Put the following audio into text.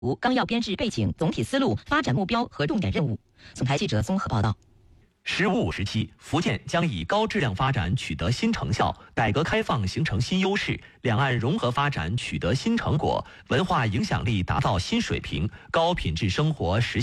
纲要编制背景、总体思路、发展目标和重点任务。总台记者综合报道。 15时期，福建将以高质量发展取得新成效，改革开放形成新优势，两岸融合发展取得新成果，文化影响力达到新水平，高品质生活实现